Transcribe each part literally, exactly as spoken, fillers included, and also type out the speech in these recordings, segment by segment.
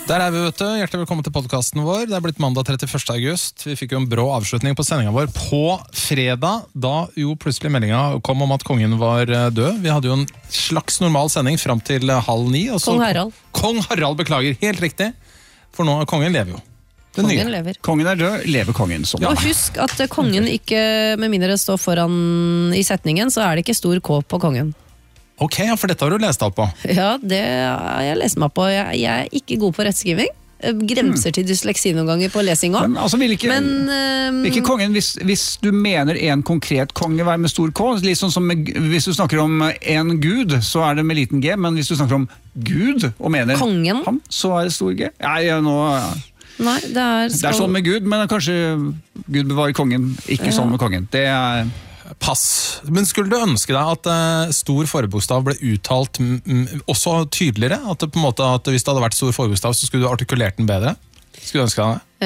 Der er vi, vet du. Hjertelig velkommen til podcasten vår. Det er blitt mandag trettiførste august. Vi fikk jo en brå avslutning på sendingen vår på fredag, da jo plutselig meldingen kom om at kongen var død. Vi hadde jo en slags normal sending frem til halv ni. Og så Kong Harald. Kong Harald, beklager. Helt riktig. For nå, kongen lever jo. Den kongen nye. lever. Kongen er død, lever kongen som. Ja. Og husk at kongen ikke, med mindre står foran i setningen, så er det ikke stor K på kongen. Ok, ja, for dette har du lest opp på. Ja, det har jeg lest meg på. Jeg, jeg er ikke god på rettskriving. Grenser mm. til dysleksi noen ganger på lesing også. Men, altså, vil ikke, Men um, vil ikke kongen, hvis, hvis du mener en konkret konge være med stor K, litt sånn som med, hvis du snakker om en gud, så er det med liten G, men hvis du snakker om Gud og mener kongen, ham, så er det stor G. Ja, ja, nå, ja. Nei, det er, skal... det er sånn med Gud, men kanskje Gud bevarer kongen, ikke ja. Sånn med kongen. Det er... Pass. Men skulle du ønske deg at uh, stor forbokstav ble uttalt mm, også tydeligere? At det på en måte, at hvis det hadde vært stor forbokstav, så skulle du artikulert den bedre? Skulle du ønske deg det?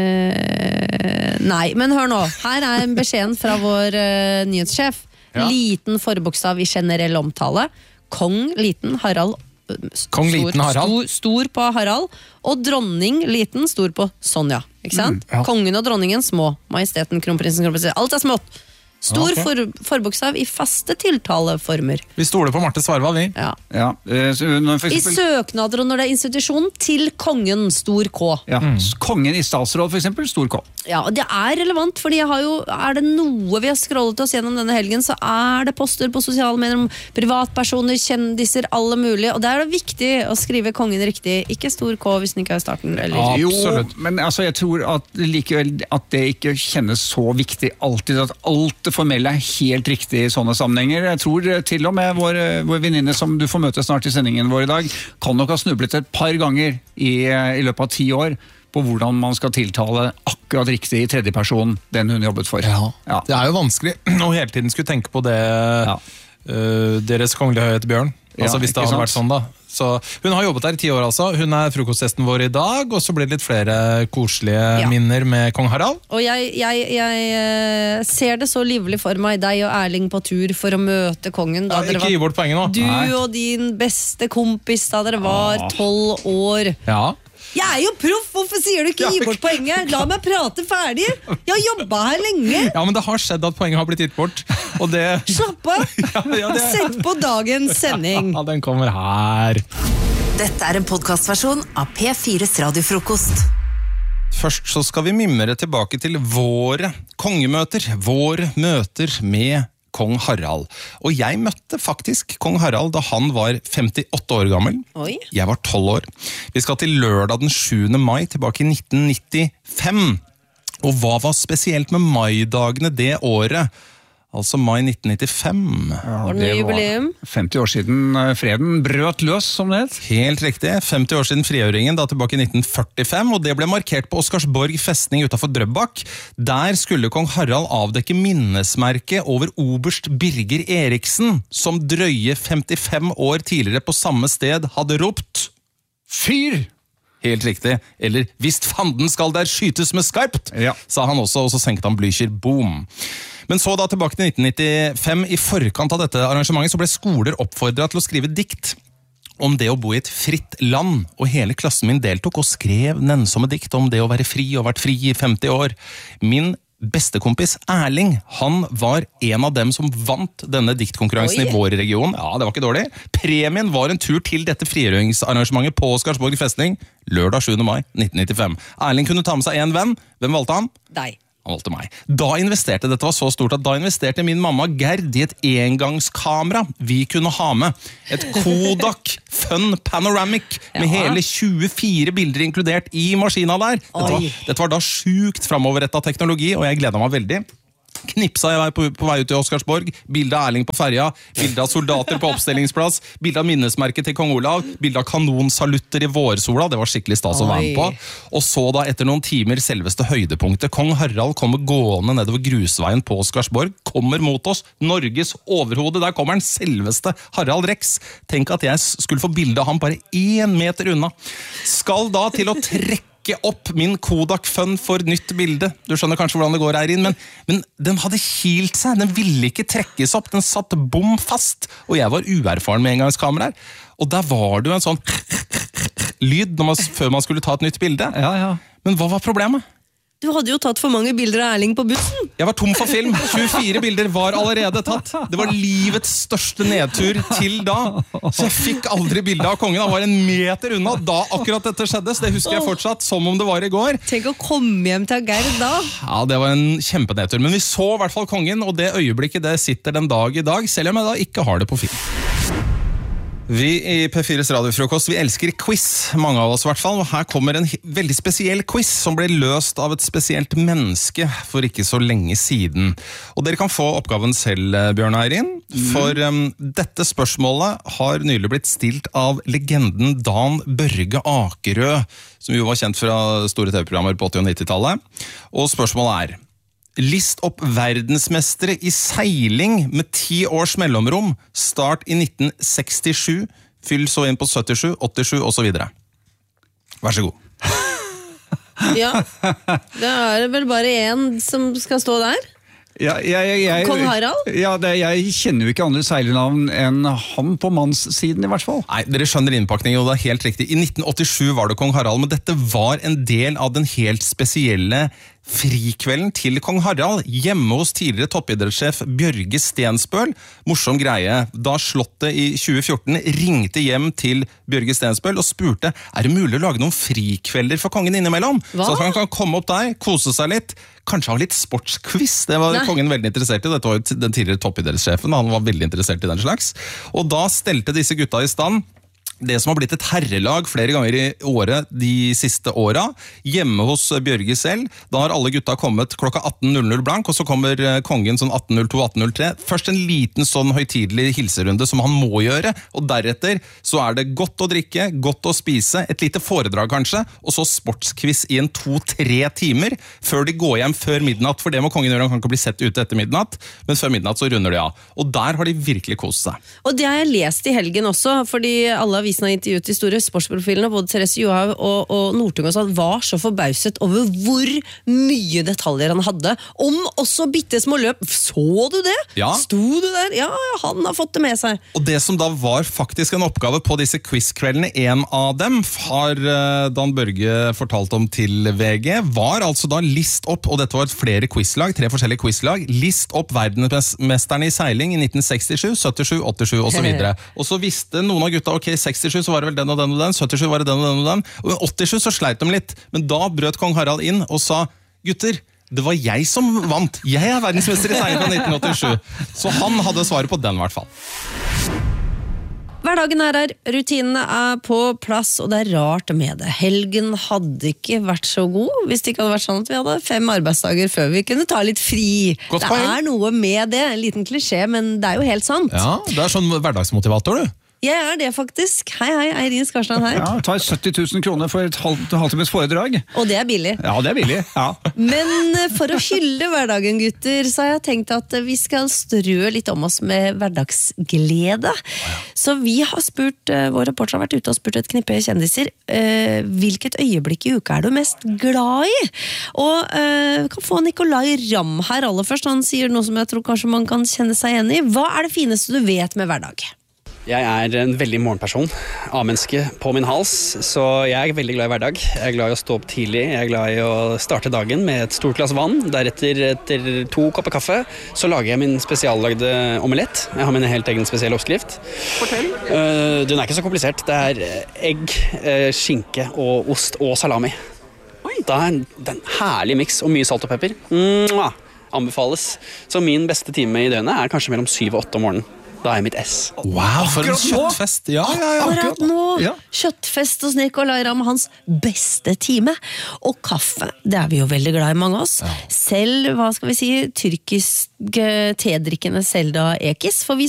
Uh, nei, men hør nå. Her er en beskjeden fra vår uh, nyhetssjef. Ja. Liten forbokstav i generell omtale. Kong, liten, Harald. Kong, stor, liten, Harald. Stor, stor på Harald. Og dronning, liten, stor på Sonja. Ikke sant? Mm, ja. Kongen og dronningen, små. Majesteten, kronprinsen, kronprinsen. Alt er smått. Stor okay. for, forbokstav i faste tiltaleformer. Vi stoler på Marte Svarva, vi. Ja. Ja, eksempel... I søknader og når det er institusjon til kongen, stor K. Ja. Mm. Kongen i statsråd, for eksempel, stor K. Ja, og det er relevant, fordi jeg har jo, er det noe vi har scrollet oss gjennom denne helgen, så er det poster på sosiale medier om privatpersoner, kjendiser, alle mulige, og det er det viktig å skrive kongen riktig, ikke stor K hvis den ikke er starten. Eller... Ja, jo, men altså, jeg tror at likevel at det ikke kjennes så viktig alltid, at alt det formelle er helt riktig i sånne sammenhenger. Jeg tror til og med vår, vår venninne som du får møte snart i sendingen vår i dag, kan nok ha snublet et par ganger i, i løpet av ti år på hvordan man skal tiltale akkurat riktig i tredje person den hun jobbet for. Ja. Ja. Det er jo vanskelig å hele tiden skulle tenke på det ja. uh, deres kongelige høyhet Bjørn. Altså ja, hvis det hadde vært sånn da. Så hun har jobbet der i ti år altså. Hun er frokosttesten vår i dag, og så blir det litt flere koselige ja. minner med kong Harald. Og jeg, jeg, jeg ser det så livlig for meg, deg og Erling på tur for å møte kongen. Da ja, ikke gi bort poenget nå. Du Nei. Og din beste kompis da dere var tolv år. Ja. Jeg er jo proff, hvorfor sier du ikke gi bort poenget? La meg prate ferdig. Jeg har jobbet her lenge. Ja, men det har skjedd at poenget har blitt gitt bort. Og det... Slapp av. ja, ja, det... Sett på dagens sending. Ja, den kommer her. Dette er en podcastversjon av P fires radiofrokost. Først så skal vi mimre tilbake til våre kongemøter. Våre møter med kong Harald. Og jeg møtte faktisk kong Harald da han var femtiåtte år gammel. Oi. Jeg var tolv år. Vi skal til lørdag den sjuende mai tilbake i nitten nittifem. Og hva var spesielt med maidagene det året? Altså mai nitten nittifem. Ja, det var femti år siden freden brøt løs, som det het. Helt riktig. femti år siden frigjøringen, da tilbake i nitten førtifem, og det ble markert på Oscarsborg festning utenfor Drøbak. Der skulle kong Harald avdekke minnesmerke over oberst Birger Eriksen, som drøye femtifem år tidligere på samme sted hadde ropt «Fyr!» Helt riktig. Eller «Visst fanden skal der skytes med skarpt!» ja. Sa han også, og så senket han Blücher. Boom! Men så da tilbake til nitten nittifem, i forkant av dette arrangementet, så ble skoler oppfordret til å skrive dikt om det å bo i et fritt land, og hele klassen min deltok og skrev nennsomme dikt om det å være fri og vært fri i femti år. Min bestekompis Erling, han var en av dem som vant denne diktkonkurransen Oi. I vår region. Ja, det var ikke dårlig. Premien var en tur til dette frigjøringsarrangementet på Oscarsborg festning, lørdag sjuende mai nitten nittifem. Erling kunne ta med seg en venn. Hvem valgte han? Deg. Han valgte meg. Da investerte, dette var så stort at da investerte min mamma Gerd i et engangskamera vi kunne ha med. Et Kodak Fun Panoramic med ja. Hele tjuefire bilder inkludert i maskina der. Dette var, dette var da sjukt fremoverrettet teknologi, og jeg gleder meg veldig. Knipsa jeg på, på vei ut til Oscarsborg, bilde av Erling på ferja, bilde av soldater på oppstillingsplass, bilde av minnesmerket til kong Olav, bilde av kanonsalutter i vårsola, det var skikkelig stas å være med på. Og så da etter noen timer selveste høydepunktet, kong Harald kommer gående nedover grusveien på Oscarsborg, kommer mot oss, Norges overhode, der kommer han selveste Harald Rex. Tenk at jeg skulle få bilde av ham bare én meter unna. Skal da til å trekke opp min Kodak Fun for nytt bilde. Du skjønner kanskje hvordan det går, Eirin, men, men den hadde kilt seg. Den ville ikke trekkes opp. Den satt bom fast. Og jeg var uerfaren med engangskameraer. Og der var det jo en sånn lyd når man, før man skulle ta et nytt bilde. Ja, ja. Men hva var problemet? Du hadde jo tatt for mange bilder av Erling på bussen. Jeg var tom for film. tjuefire bilder var allerede tatt. Det var livets største nedtur til da. Så jeg fikk aldri bilde av kongen. Han var en meter unna da akkurat dette skjedde. Så det husker jeg fortsatt som om det var i går. Tenk å komme hjem til Gerd da. Ja, det var en kjempenedtur. Men vi så i hvert fall kongen, og det øyeblikket det sitter den dag i dag, selv om jeg da ikke har det på film. Vi i P fires radiofrokost, vi elsker quiz, mange av oss i hvert fall, og her kommer en veldig spesiell quiz som ble løst av et spesielt menneske for ikke så lenge siden. Og dere kan få oppgaven selv, Bjørn Eirin, for um, dette spørsmålet har nylig blitt stilt av legenden Dan Børge Akerø, som jo var kjent fra store T V-programmer på åtti- og nittitallet. Og spørsmålet er: list opp verdensmestere i seiling med ti års mellomrom, start i nitten sekstisju, fyll så inn på syttisju, åttisju og så videre. Vær så god. Ja, det er vel bare en som skal stå der. Ja, jeg, jeg, jeg, Kong Harald? Ja, det, jeg kjenner jo ikke andre seilernavn enn han på mannssiden i hvert fall. Nei, dere skjønner innpakningen, og det er helt riktig. I nitten åttisju var det Kong Harald, men dette var en del av den helt spesielle frikvelden til Kong Harald, hjemme hos tidligere toppidrettssjef Bjørge Stensbøl. Morsom greie. Da Slottet i tjue fjorten ringte hjem til Bjørge Stensbøl og spurte, er det mulig å lage noen frikvelder for kongen innimellom? Hva? Så at han kan komme opp der, kose seg litt, kanskje ha litt sportsquiz. Det var Nei. kongen veldig interessert i. Dette var jo den tidligere toppidrettssjefen, han var veldig interessert i den slags. Og da stelte disse gutta i stand det som har blitt et herrelag flere ganger i året de siste åra, hjemme hos Bjørge selv. Da har alle gutta kommet klokka atten null null blank, og så kommer kongen sånn atten null to, atten null tre. Først en liten sånn høytidelig hilserunde som han må gjøre, og deretter så er det godt å drikke, godt å spise, et lite foredrag kanskje, og så sportsquiz i en to-tre timer, før de går hjem før midnatt, for det må kongen gjøre, han kan ikke bli sett ute etter midnatt, men før midnatt så runder de av. Og der har de virkelig kost seg. Og det har jeg lest i helgen også, fordi alle avisen har intervjuet de store sportsprofilene, både Therese Johaug og, og Northug, og var så forbauset over hvor mye detaljer han hadde, om også bittesmå løp. Så du det? Ja. Sto du der? Ja, han har fått det med seg. Og det som da var faktisk en oppgave på disse quizkveldene, en av dem har Dan Børge fortalt om til V G, var altså da list opp, og dette var flere quizlag, tre forskjellige quizlag, list opp verdensmesterne i seiling i nitten sekstisju, syttisju, åttisju og så videre. Og så visste noen av gutta, ok, sekstisju så var det vel den og den og den, syttisju var det den og den og den, og i åttisju så sleit de litt, men da brøt Kong Harald inn og sa, gutter, det var jeg som vant, jeg er verdensmester i seiling fra nitten åttisju, så han hadde svaret på den i hvert fall. Hverdagen er her, rutinene er på plass, og det er rart med det. Helgen hadde ikke vært så god, hvis det ikke hadde vært sånn at vi hadde fem arbeidsdager før vi kunne ta litt fri. Godt det poeng. er noe med det, en liten klisjé, men det er jo helt sant. Ja, det er sånn hverdagsmotivator du. Jeg er det faktisk. Hei, hei, Eirin Skarstrand her. Ja, tar sytti tusen kroner for et halvt, halvtimes foredrag. Og det er billig. Ja, det er billig. Ja. Men for å hylle hverdagen, gutter, så har jeg tenkt at vi skal strø litt om oss med hverdagsglede. Så vi har spurt, vår reporter har vært ute og spurt et knippe kjendiser, eh, hvilket øyeblikk i uka er du mest glad i? Og eh, kan få Nicolai Ramm her aller først. Han sier noe som jeg tror kanskje man kan kjenne seg igjen i. Hva er det fineste du vet med hverdag? Jeg er en veldig morgenperson, A-menneske på min hals, så jeg er veldig glad i hverdag. Jeg er glad i å stå opp tidlig, jeg er glad i å starte dagen med et stort glass vann. Deretter, etter to kopper kaffe, så lager jeg min spesiallagde omelett. Jeg har min helt egen spesielle oppskrift. Fortell. Uh, den er ikke så komplisert. Det er egg, uh, skinke og ost og salami. Oi. Det er en, det er en herlig miks og mye salt og pepper. Mwah! Anbefales. Så min beste time i døgnet er kanskje mellom syv og åtte om morgenen. Da er mitt S. Wow, for en kjøttfest. Ja, ja, ja. Akkurat nå, Ja. kjøttfest hos Nicolai Ramm, hans beste time. Og kaffe, det er vi jo veldig glad i, mange av oss. Selv, hva skal vi si, tyrkisk tedrikkende Selda Ekis, for vi